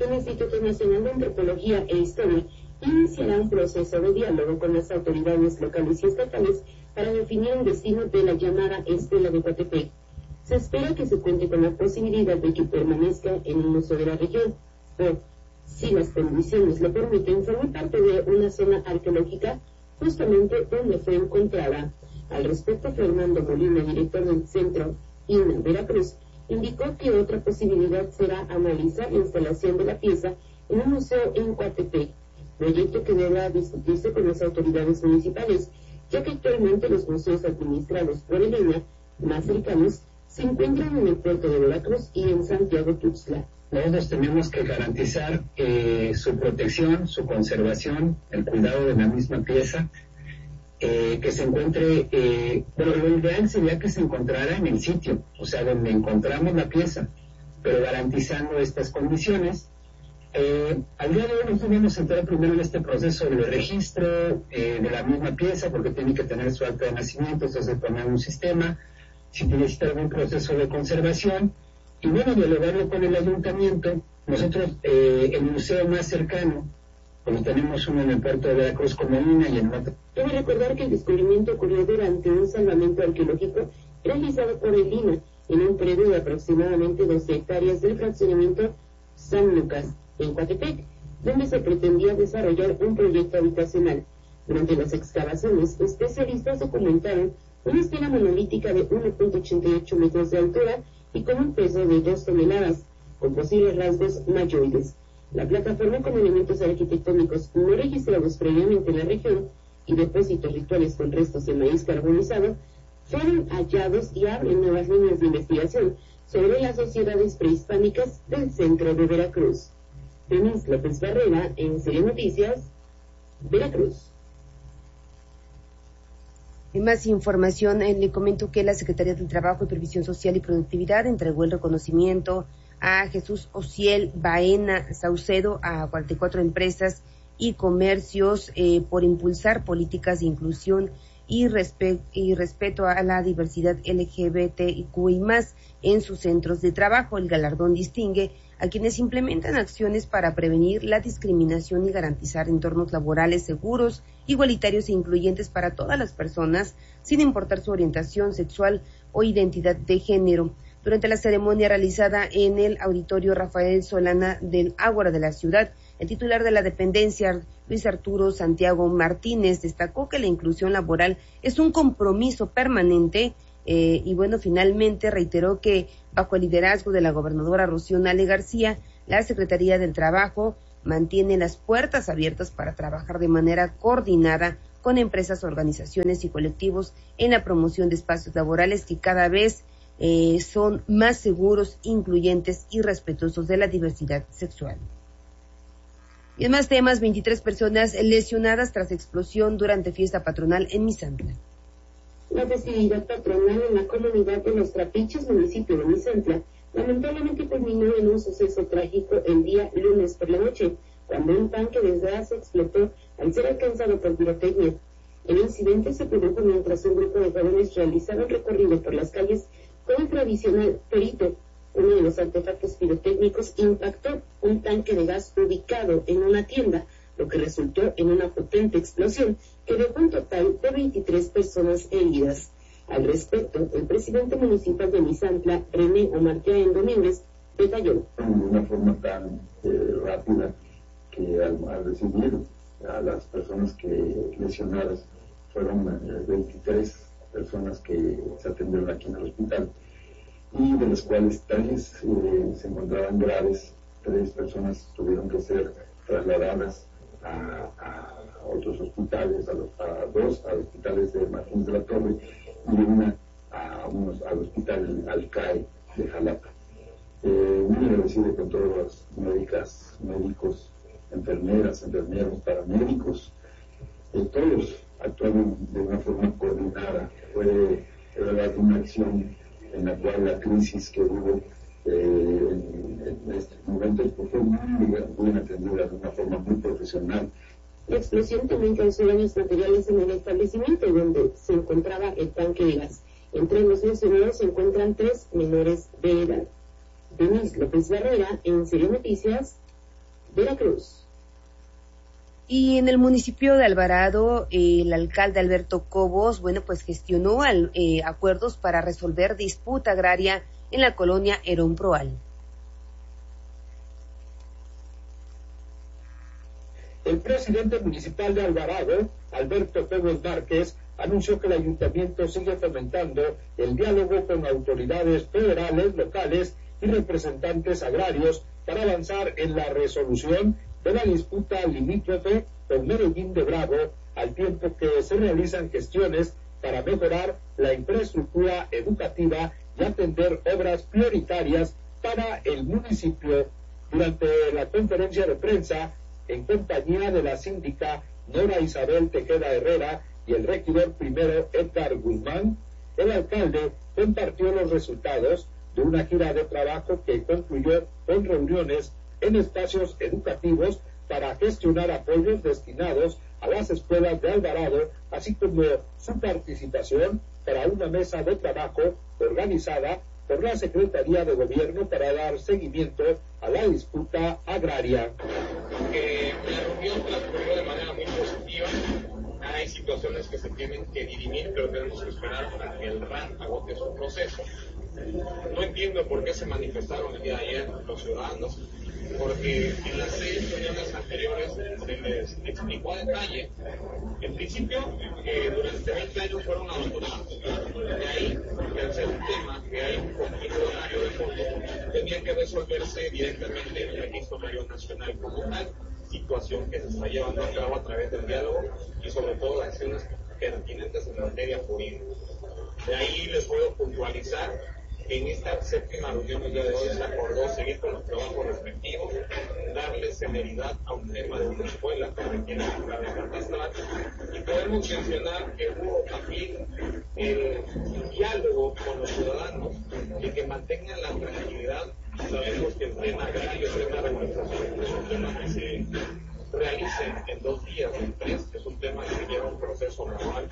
el Instituto Nacional de Antropología e Historia iniciará un proceso de diálogo con las autoridades locales y estatales para definir el destino de la llamada Estela de Coatepec. Se espera que se cuente con la posibilidad de que permanezca en un museo de la región, o, si las condiciones lo permiten, forme parte de una zona arqueológica justamente donde fue encontrada. Al respecto, Fernando Molina, director del Centro INA Veracruz, indicó que otra posibilidad será analizar la instalación de la pieza en un museo en Coatepec, proyecto que deberá discutirse con las autoridades municipales, ya que actualmente los museos administrados por el INA más cercanos se encuentran en el puerto de Veracruz y en Santiago Tuxtla. Nosotros tenemos que garantizar su protección, su conservación, el cuidado de la misma pieza, que se encuentre, pero lo ideal sería que se encontrara en el sitio, o sea, donde encontramos la pieza, pero garantizando estas condiciones. Al día de hoy nosotros vamos a entrar primero en este proceso de registro de la misma pieza, porque tiene que tener su acta de nacimiento, entonces poner un sistema, si necesita algún proceso de conservación, y bueno, dialogarlo con el ayuntamiento. Nosotros, el museo más cercano, como tenemos uno en el puerto de Veracruz como INA y en otro. Debe recordar que el descubrimiento ocurrió durante un salvamento arqueológico realizado por el INA en un predio de aproximadamente 12 hectáreas del fraccionamiento San Lucas, en Coatepec, donde se pretendía desarrollar un proyecto habitacional. Durante las excavaciones, especialistas documentaron una estela monolítica de 1.88 metros de altura y con un peso de 2 toneladas, con posibles rasgos mayoides. La plataforma con elementos arquitectónicos no registrados previamente en la región y depósitos rituales con restos de maíz carbonizado fueron hallados y abren nuevas líneas de investigación sobre las sociedades prehispánicas del centro de Veracruz. Denise López Barrera, en Serie Noticias, Veracruz. En más información, le comento que la Secretaría del Trabajo y Previsión Social y Productividad entregó el reconocimiento a Jesús Ociel Baena Saucedo, a 44 empresas y comercios por impulsar políticas de inclusión y respeto a la diversidad LGBTIQI+, en sus centros de trabajo. El galardón distingue a quienes implementan acciones para prevenir la discriminación y garantizar entornos laborales seguros, igualitarios e incluyentes para todas las personas, sin importar su orientación sexual o identidad de género. Durante la ceremonia realizada en el Auditorio Rafael Solana del Ágora de la ciudad, el titular de la dependencia, Luis Arturo Santiago Martínez, destacó que la inclusión laboral es un compromiso permanente y bueno, finalmente reiteró que bajo el liderazgo de la gobernadora Rocío Nale García, la Secretaría del Trabajo mantiene las puertas abiertas para trabajar de manera coordinada con empresas, organizaciones y colectivos en la promoción de espacios laborales que cada vez son más seguros, incluyentes y respetuosos de la diversidad sexual. Y en más temas, 23 personas lesionadas tras explosión durante fiesta patronal en Misantla. La festividad patronal en la comunidad de Los Trapiches, municipio de Misantla, lamentablemente culminó en un suceso trágico el día lunes por la noche, cuando un tanque de gas explotó al ser alcanzado por pirotecnia. El incidente se produjo mientras un grupo de jóvenes realizaba un recorrido por las calles con el tradicional perito. Uno de los artefactos pirotécnicos impactó un tanque de gas ubicado en una tienda, lo que resultó en una potente explosión que dejó un total de 23 personas heridas. Al respecto, el presidente municipal de Misantla, René Omar Yaén Domínguez, detalló. De una forma tan rápida que al recibir a las personas que lesionadas fueron 23 personas que se atendieron aquí en el hospital, y de las cuales 3 se encontraban graves. 3 personas tuvieron que ser trasladadas a otros hospitales, a 2 a hospitales de Martínez de la Torre y una al hospital Alcae de Jalapa. Muy agradecido con todas las médicas, médicos, enfermeros, paramédicos, todos actuaron de una forma coordinada. Fue de verdad una acción en la cual la crisis que hubo en este momento fue muy atendida de una forma muy profesional. La explosión también causó daños materiales en el establecimiento donde se encontraba el tanque de gas. Entre los lesionados se encuentran 3 menores de edad. Denise López Barrera, en Serie Noticias, Veracruz. Y en el municipio de Alvarado, el alcalde Alberto Cobos, pues gestionó acuerdos para resolver disputa agraria en la colonia Herón Proal. El presidente municipal de Alvarado, Alberto Cobos Márquez, anunció que el ayuntamiento sigue fomentando el diálogo con autoridades federales, locales y representantes agrarios para avanzar en la resolución de la disputa limítrofe con Medellín de Bravo, al tiempo que se realizan gestiones para mejorar la infraestructura educativa y atender obras prioritarias para el municipio. Durante la conferencia de prensa, en compañía de la síndica Nora Isabel Tejeda Herrera y el regidor primero Edgar Guzmán, el alcalde compartió los resultados de una gira de trabajo que concluyó con reuniones en espacios educativos para gestionar apoyos destinados a las escuelas de Alvarado, así como su participación para una mesa de trabajo organizada por la Secretaría de Gobierno para dar seguimiento a la disputa agraria. La reunión transcurrió de manera muy positiva. Hay situaciones que se tienen que dirimir, pero tenemos que esperar a que el RAN agote su proceso. No entiendo por qué se manifestaron el día de ayer los ciudadanos, porque en las 6 reuniones anteriores se les explicó a detalle, en principio, que durante 20 años fueron abandonados. De ahí, que al ser un tema que hay un conflicto horario de fondo, tenía que resolverse directamente en el Registro Agrario Nacional como tal, situación que se está llevando a cabo a través del diálogo y sobre todo acciones pertinentes en materia jurídica. De ahí les puedo puntualizar que en esta 7ª reunión el día de hoy se acordó seguir con los trabajos respectivos, darle celeridad a un tema de una escuela que requiere la de catastral, y podemos mencionar que hubo también el diálogo con los ciudadanos y que mantengan la tranquilidad. Sabemos que el tema agrario, el tema de regularización, es un tema que se realicen en 2 días o en 3, es un tema que lleva un proceso normal.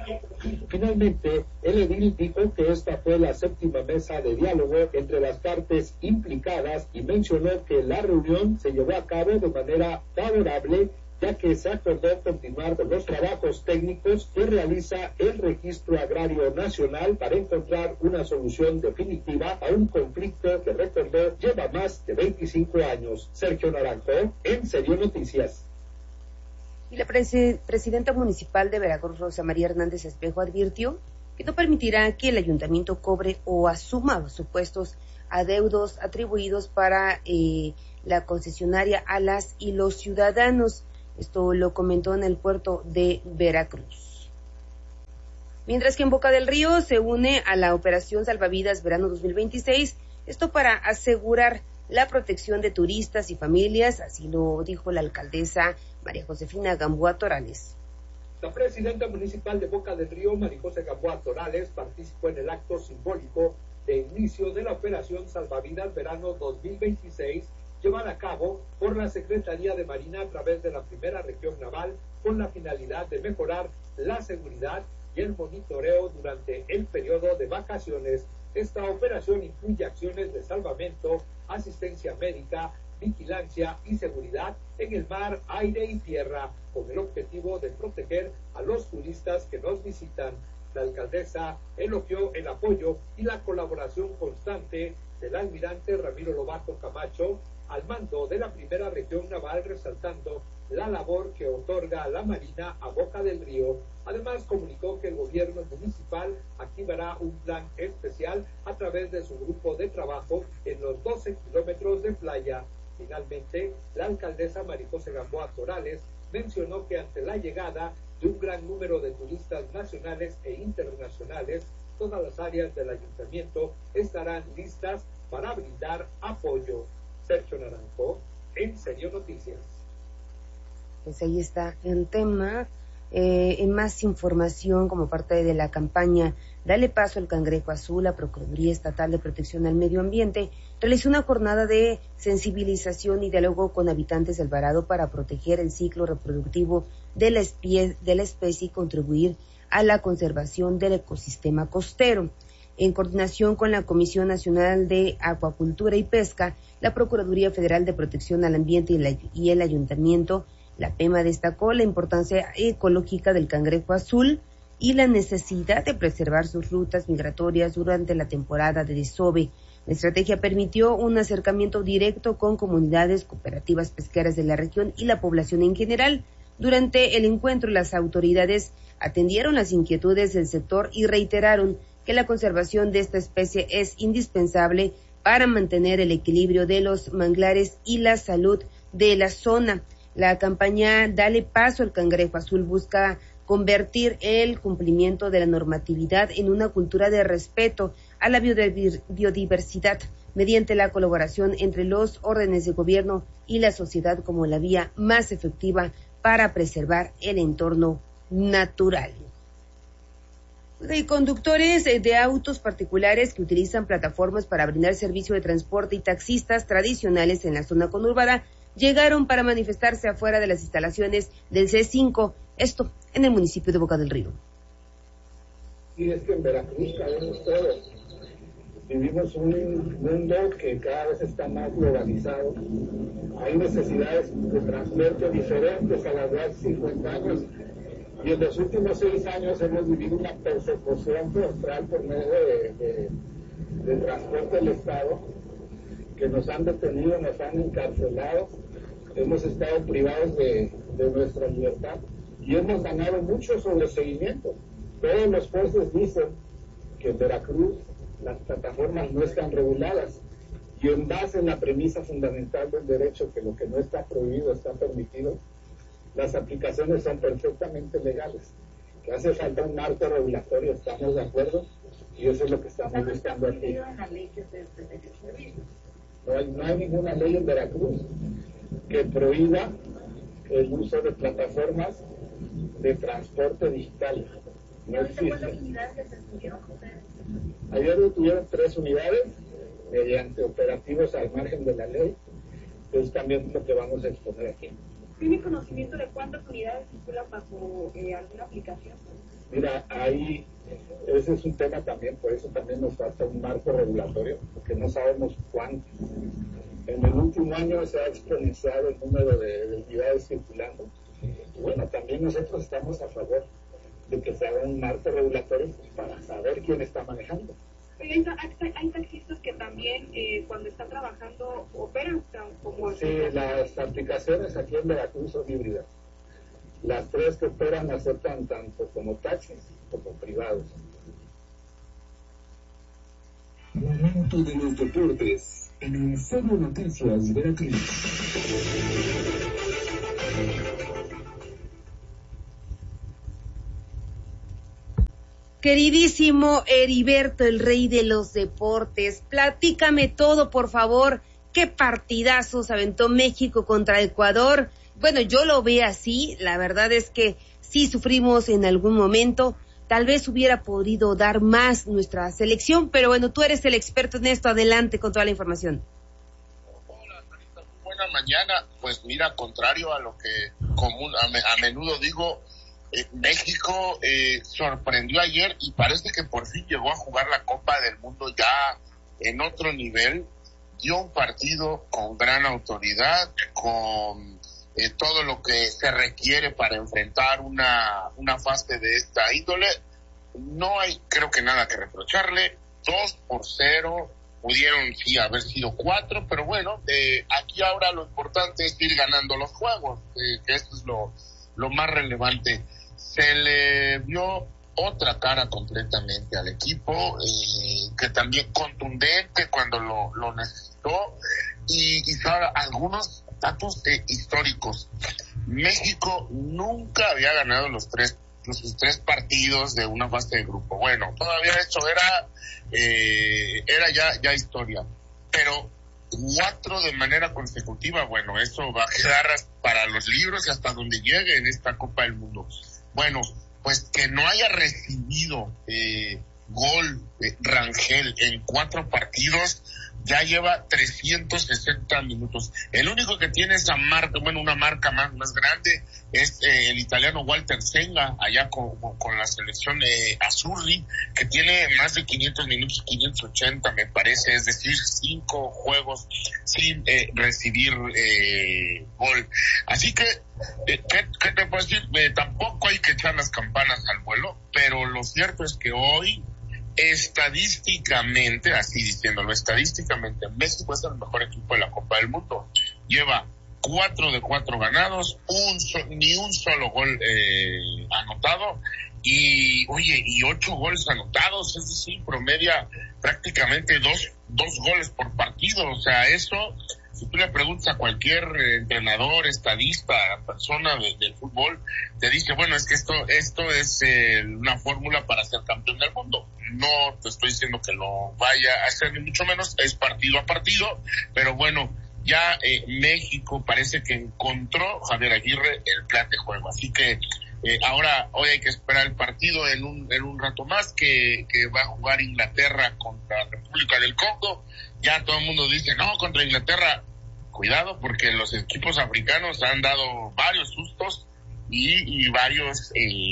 Finalmente, el edil dijo que esta fue la 7ª mesa de diálogo entre las partes implicadas y mencionó que la reunión se llevó a cabo de manera favorable, ya que se acordó continuar con los trabajos técnicos que realiza el Registro Agrario Nacional para encontrar una solución definitiva a un conflicto que, recordó, lleva más de 25 años. Sergio Naranjo, En Serio Noticias. Y la presidenta municipal de Veracruz, Rosa María Hernández Espejo, advirtió que no permitirá que el ayuntamiento cobre o asuma supuestos adeudos atribuidos para la concesionaria a las y los ciudadanos. Esto lo comentó en el puerto de Veracruz. Mientras que en Boca del Río se une a la Operación Salvavidas Verano 2026, esto para asegurar la protección de turistas y familias, así lo dijo la alcaldesa María Josefina Gamboa Torales. La presidenta municipal de Boca del Río, María José Gamboa Torales, participó en el acto simbólico de inicio de la Operación Salvavidas Verano 2026, llevada a cabo por la Secretaría de Marina a través de la Primera Región Naval, con la finalidad de mejorar la seguridad y el monitoreo durante el periodo de vacaciones. Esta operación incluye acciones de salvamento, asistencia médica, vigilancia y seguridad en el mar, aire y tierra, con el objetivo de proteger a los turistas que nos visitan. La alcaldesa elogió el apoyo y la colaboración constante del almirante Ramiro Lobato Camacho al mando de la Primera Región Naval, resaltando la labor que otorga la Marina a Boca del Río. Además, comunicó que el gobierno municipal activará un plan especial a través de su grupo de trabajo en los 12 kilómetros de playa. Finalmente, la alcaldesa María José Gamboa Torales mencionó que ante la llegada de un gran número de turistas nacionales e internacionales, todas las áreas del ayuntamiento estarán listas para brindar apoyo. Sergio Naranjo, En Serio Noticias. Pues ahí está el tema. En más información, como parte de la campaña Dale Paso al Cangrejo Azul, la Procuraduría Estatal de Protección al Medio Ambiente realizó una jornada de sensibilización y diálogo con habitantes de Alvarado para proteger el ciclo reproductivo de la especie y contribuir a la conservación del ecosistema costero. En coordinación con la Comisión Nacional de Acuacultura y Pesca, la Procuraduría Federal de Protección al Ambiente y el Ayuntamiento, la PEMA, destacó la importancia ecológica del cangrejo azul y la necesidad de preservar sus rutas migratorias durante la temporada de desove. La estrategia permitió un acercamiento directo con comunidades, cooperativas pesqueras de la región y la población en general. Durante el encuentro, las autoridades atendieron las inquietudes del sector y reiteraron que la conservación de esta especie es indispensable para mantener el equilibrio de los manglares y la salud de la zona. La campaña Dale Paso al Cangrejo Azul busca convertir el cumplimiento de la normatividad en una cultura de respeto a la biodiversidad mediante la colaboración entre los órdenes de gobierno y la sociedad como la vía más efectiva para preservar el entorno natural. Y conductores de autos particulares que utilizan plataformas para brindar servicio de transporte y taxistas tradicionales en la zona conurbada llegaron para manifestarse afuera de las instalaciones del C5, esto en el municipio de Boca del Río. Y es que en Veracruz sabemos todos, vivimos un mundo que cada vez está más globalizado, hay necesidades de transporte diferentes a las de hace 50 años, y en los últimos 6 años hemos vivido una persecución frontal por medio de transporte del Estado, que nos han detenido, nos han encarcelado, hemos estado privados de nuestra libertad y hemos ganado mucho sobreseguimiento. Todos los jueces dicen que en Veracruz las plataformas no están reguladas y en base en la premisa fundamental del derecho, que lo que no está prohibido está permitido, las aplicaciones son perfectamente legales. Que hace falta un marco regulatorio, estamos de acuerdo, y eso es lo que estamos buscando aquí. No hay ninguna ley en Veracruz que prohíba el uso de plataformas de transporte digital. No existe. Ayer detuvieron 3 unidades mediante operativos al margen de la ley, pues también lo que vamos a exponer aquí. ¿Tiene conocimiento de cuántas unidades circulan bajo alguna aplicación? Mira, ahí ese es un tema también, por eso también nos falta un marco regulatorio, porque no sabemos cuánto. En el último año se ha exponenciado el número de unidades circulando. Y bueno, también nosotros estamos a favor de que se haga un marco regulatorio para saber quién está manejando. Hay taxistas que también cuando están trabajando operan como... Sí, las aplicaciones aquí en Veracruz son híbridas. Las 3 que operan aceptan tanto como taxis como privados. Momento de los deportes en el Foro Noticias Veracruz. Queridísimo Heriberto, el rey de los deportes, platícame todo, por favor. ¿Qué partidazos aventó México contra Ecuador? Bueno, yo lo veo así, la verdad es que sí sufrimos en algún momento, tal vez hubiera podido dar más nuestra selección, pero bueno, tú eres el experto en esto, adelante con toda la información. Hola, Sarita, muy buena mañana. Pues mira, contrario a lo que a menudo digo, México sorprendió ayer y parece que por fin llegó a jugar la Copa del Mundo ya en otro nivel. Dio un partido con gran autoridad, con todo lo que se requiere para enfrentar una fase de esta índole. No hay, creo que nada que reprocharle. 2-0, pudieron sí haber sido 4, pero bueno, aquí ahora lo importante es ir ganando los juegos, que esto es lo más relevante. Se le vio otra cara completamente al equipo, que también contundente cuando lo necesitó, y ahora algunos datos históricos. México nunca había ganado sus 3 partidos de una fase de grupo. Bueno, todavía esto era ya historia, pero 4 de manera consecutiva, bueno, eso va a quedar para los libros y hasta donde llegue en esta Copa del Mundo. Bueno, pues que no haya recibido gol Rangel en 4 partidos, ya lleva 360 minutos. El único que tiene esa marca, bueno, una marca más grande, es el italiano Walter Senga, allá con la selección Azzurri, que tiene más de 500 minutos, 580 me parece, es decir, 5 juegos sin recibir gol. Así que, ¿qué te puedo decir? Tampoco hay que echar las campanas al vuelo, pero lo cierto es que hoy, estadísticamente, así diciéndolo, México es el mejor equipo de la Copa del Mundo. Lleva 4 de 4 ganados, ni un solo gol anotado, y 8 goles anotados, es decir, promedia prácticamente dos goles por partido. O sea, eso, si tú le preguntas a cualquier entrenador, estadista, persona del fútbol, te dice, bueno, es que esto es una fórmula para ser campeón del mundo. No te estoy diciendo que lo vaya a hacer, ni mucho menos, es partido a partido, pero bueno, ya México parece que encontró, Javier Aguirre, el plan de juego. Así que hoy hay que esperar el partido en un rato más, que va a jugar Inglaterra contra República del Congo. Ya todo el mundo dice, no, contra Inglaterra, cuidado, porque los equipos africanos han dado varios sustos y varios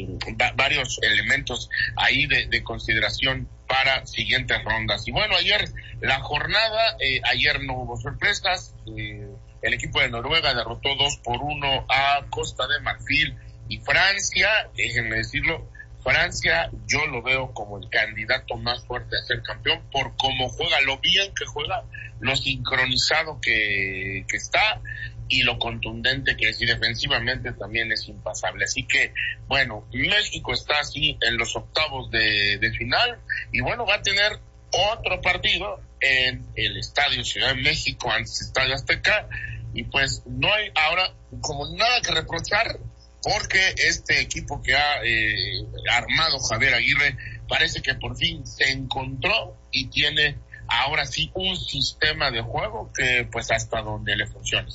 elementos ahí de consideración para siguientes rondas. Y bueno, ayer la jornada, ayer no hubo sorpresas. El equipo de Noruega derrotó 2-1 a Costa de Marfil, y Francia, déjenme decirlo, Francia yo lo veo como el candidato más fuerte a ser campeón por cómo juega, lo bien que juega, lo sincronizado que está y lo contundente que es, y defensivamente también es impasable. Así que, bueno, México está así en los octavos de final, y bueno, va a tener otro partido en el Estadio Ciudad de México, antes Estadio Azteca, y pues no hay ahora como nada que reprochar, porque este equipo que ha armado Javier Aguirre parece que por fin se encontró y tiene ahora sí un sistema de juego que pues hasta donde le funcione.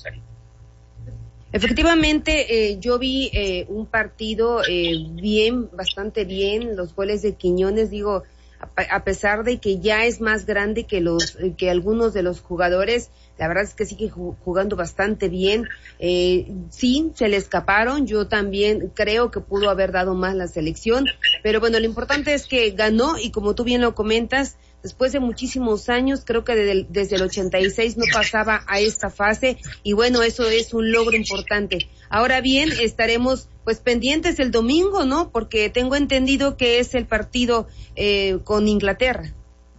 Efectivamente, yo vi un partido bastante bien, los goles de Quiñones, digo, a pesar de que ya es más grande que algunos de los jugadores, la verdad es que sigue jugando bastante bien. Sí, se le escaparon, yo también creo que pudo haber dado más la selección, pero bueno, lo importante es que ganó, y como tú bien lo comentas, después de muchísimos años, creo que desde el 86 no pasaba a esta fase, y bueno, eso es un logro importante. Ahora bien, estaremos pues pendientes el domingo, ¿no? Porque tengo entendido que es el partido con Inglaterra.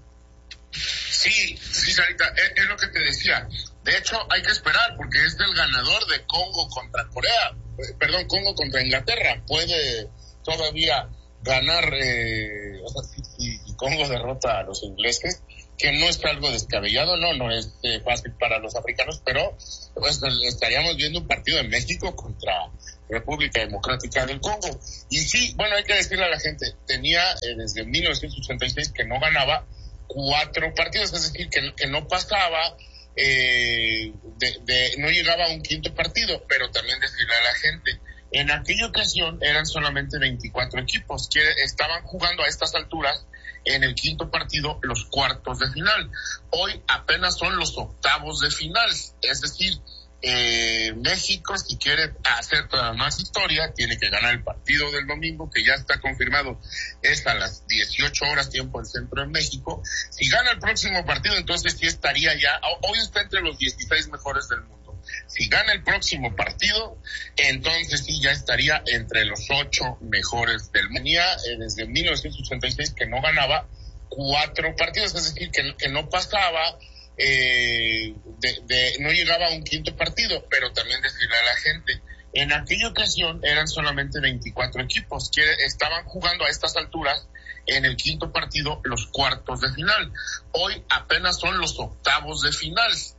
Sí, Sarita, es lo que te decía. De hecho, hay que esperar, porque es el ganador de Congo contra Congo contra Inglaterra. Puede todavía ganar, si Congo derrota a los ingleses, que no es algo descabellado, no es fácil para los africanos, pero pues estaríamos viendo un partido en México contra República Democrática del Congo. Y sí, bueno, hay que decirle a la gente, tenía desde 1986 que no ganaba 4 partidos, es decir, que no pasaba, no llegaba a un quinto partido, pero también decirle a la gente, en aquella ocasión eran solamente 24 equipos que estaban jugando a estas alturas en el quinto partido los cuartos de final. Hoy apenas son los octavos de final, es decir, México, si quiere hacer toda más historia, tiene que ganar el partido del domingo, que ya está confirmado, es a las 18 horas tiempo del centro de México. Si gana el próximo partido, entonces sí estaría ya, hoy está entre los 16 mejores del mundo. Si gana el próximo partido, entonces sí ya estaría entre los 8 mejores del mundo. Tenía desde 1986 que no ganaba 4 partidos, es decir, que no pasaba, no llegaba a un quinto partido, pero también decirle a la gente, en aquella ocasión eran solamente 24 equipos que estaban jugando a estas alturas en el quinto partido los cuartos de final. Hoy apenas son los octavos de final,